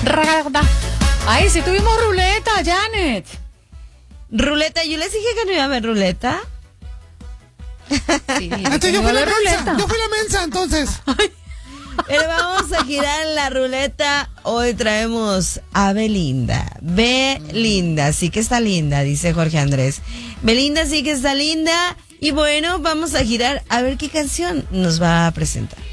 Ay, sí tuvimos ruleta, Janet. Ruleta, yo les dije que no iba a haber ruleta. Sí, Entonces yo fui la mensa. Yo fui la mensa, entonces. Pero vamos a girar la ruleta. Hoy traemos a Belinda. Belinda, sí que está linda, dice Jorge Andrés. Belinda sí que está linda. Y bueno, vamos a girar a ver qué canción nos va a presentar.